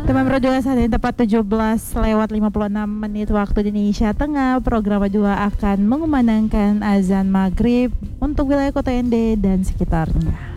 Teman berdua saat ini tepat 17:56 waktu Indonesia Tengah. Program kedua akan mengumandangkan azan maghrib untuk wilayah kota ND dan sekitarnya.